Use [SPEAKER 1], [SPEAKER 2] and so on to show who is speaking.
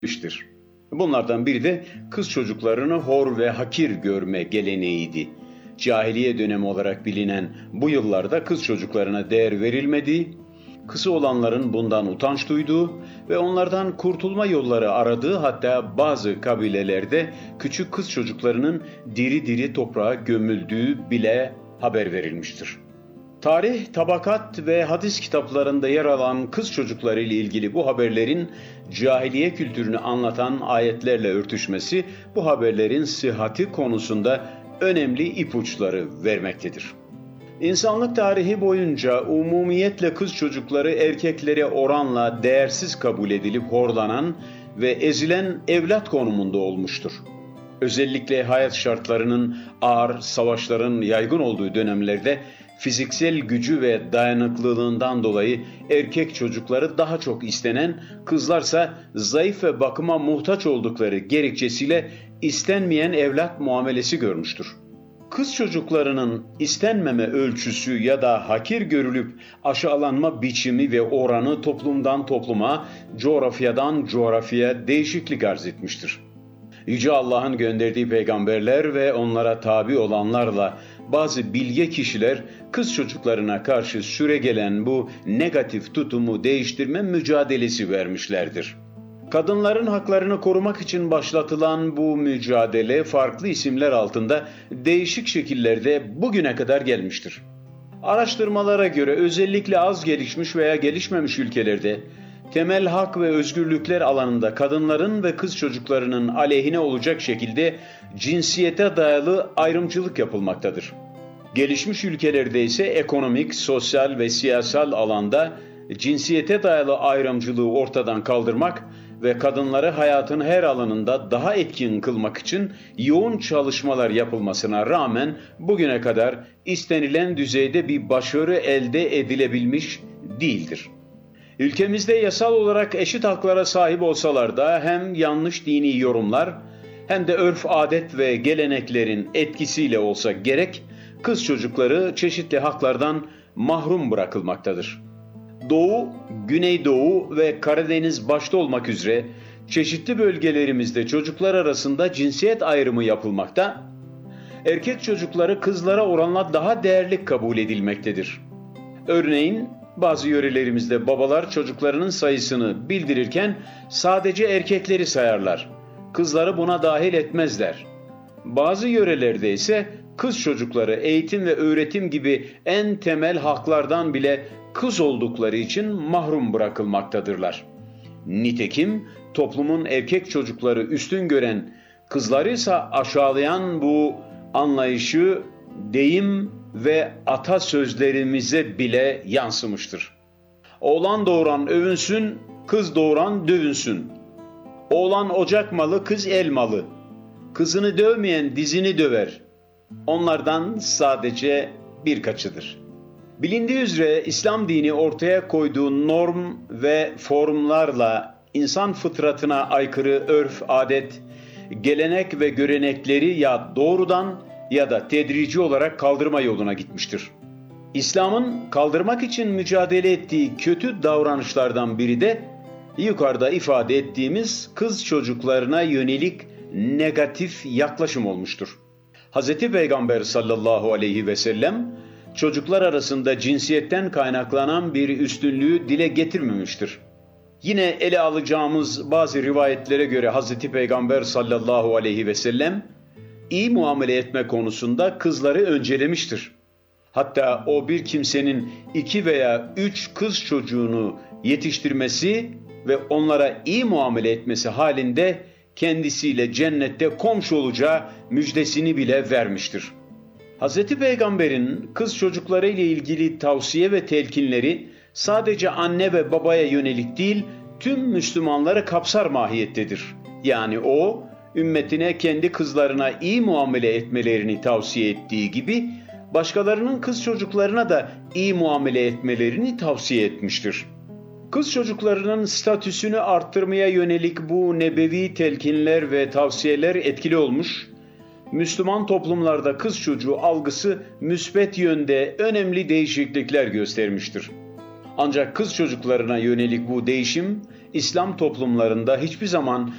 [SPEAKER 1] etmiştir. Bunlardan biri de kız çocuklarını hor ve hakir görme geleneğiydi. Cahiliye dönemi olarak bilinen bu yıllarda kız çocuklarına değer verilmediği, kızı olanların bundan utanç duyduğu ve onlardan kurtulma yolları aradığı, hatta bazı kabilelerde küçük kız çocuklarının diri diri toprağa gömüldüğü bile haber verilmiştir. Tarih, tabakat ve hadis kitaplarında yer alan kız çocukları ile ilgili bu haberlerin cahiliye kültürünü anlatan ayetlerle örtüşmesi bu haberlerin sıhhati konusunda önemli ipuçları vermektedir. İnsanlık tarihi boyunca umumiyetle kız çocukları erkeklere oranla değersiz kabul edilip horlanan ve ezilen evlat konumunda olmuştur. Özellikle hayat şartlarının ağır, savaşların yaygın olduğu dönemlerde fiziksel gücü ve dayanıklılığından dolayı erkek çocukları daha çok istenen, kızlarsa zayıf ve bakıma muhtaç oldukları gerekçesiyle istenmeyen evlat muamelesi görmüştür. Kız çocuklarının istenmeme ölçüsü ya da hakir görülüp aşağılanma biçimi ve oranı toplumdan topluma, coğrafyadan coğrafyaya değişiklik arz etmiştir. Yüce Allah'ın gönderdiği peygamberler ve onlara tabi olanlarla bazı bilge kişiler kız çocuklarına karşı süregelen bu negatif tutumu değiştirme mücadelesi vermişlerdir. Kadınların haklarını korumak için başlatılan bu mücadele farklı isimler altında değişik şekillerde bugüne kadar gelmiştir. Araştırmalara göre özellikle az gelişmiş veya gelişmemiş ülkelerde temel hak ve özgürlükler alanında kadınların ve kız çocuklarının aleyhine olacak şekilde cinsiyete dayalı ayrımcılık yapılmaktadır. Gelişmiş ülkelerde ise ekonomik, sosyal ve siyasal alanda cinsiyete dayalı ayrımcılığı ortadan kaldırmak ve kadınları hayatın her alanında daha etkin kılmak için yoğun çalışmalar yapılmasına rağmen bugüne kadar istenilen düzeyde bir başarı elde edilebilmiş değildir. Ülkemizde yasal olarak eşit haklara sahip olsalar da hem yanlış dini yorumlar hem de örf, adet ve geleneklerin etkisiyle olsa gerek kız çocukları çeşitli haklardan mahrum bırakılmaktadır. Doğu, Güneydoğu ve Karadeniz başta olmak üzere çeşitli bölgelerimizde çocuklar arasında cinsiyet ayrımı yapılmakta, erkek çocukları kızlara oranla daha değerli kabul edilmektedir. Örneğin bazı yörelerimizde babalar çocuklarının sayısını bildirirken sadece erkekleri sayarlar, kızları buna dahil etmezler. Bazı yörelerde ise kız çocukları eğitim ve öğretim gibi en temel haklardan bile kız oldukları için mahrum bırakılmaktadırlar. Nitekim toplumun erkek çocukları üstün gören, kızları ise aşağılayan bu anlayışı deyim ve atasözlerimize bile yansımıştır. Oğlan doğuran övünsün, kız doğuran dövünsün. Oğlan ocak malı, kız el malı. Kızını dövmeyen dizini döver. Onlardan sadece birkaçıdır. Bilindiği üzere İslam dini ortaya koyduğu norm ve formlarla insan fıtratına aykırı örf, adet, gelenek ve görenekleri ya doğrudan ya da tedrici olarak kaldırma yoluna gitmiştir. İslam'ın kaldırmak için mücadele ettiği kötü davranışlardan biri de yukarıda ifade ettiğimiz kız çocuklarına yönelik negatif yaklaşım olmuştur. Hz. Peygamber sallallahu aleyhi ve sellem çocuklar arasında cinsiyetten kaynaklanan bir üstünlüğü dile getirmemiştir. Yine ele alacağımız bazı rivayetlere göre Hz. Peygamber sallallahu aleyhi ve sellem iyi muamele etme konusunda kızları öncelemiştir. Hatta o bir kimsenin 2 veya 3 kız çocuğunu yetiştirmesi ve onlara iyi muamele etmesi halinde kendisiyle cennette komşu olacağı müjdesini bile vermiştir. Hz. Peygamber'in kız çocukları ile ilgili tavsiye ve telkinleri sadece anne ve babaya yönelik değil, tüm Müslümanları kapsar mahiyettedir. Yani o, ümmetine kendi kızlarına iyi muamele etmelerini tavsiye ettiği gibi, başkalarının kız çocuklarına da iyi muamele etmelerini tavsiye etmiştir. Kız çocuklarının statüsünü arttırmaya yönelik bu nebevi telkinler ve tavsiyeler etkili olmuş, Müslüman toplumlarda kız çocuğu algısı müsbet yönde önemli değişiklikler göstermiştir. Ancak kız çocuklarına yönelik bu değişim İslam toplumlarında hiçbir zaman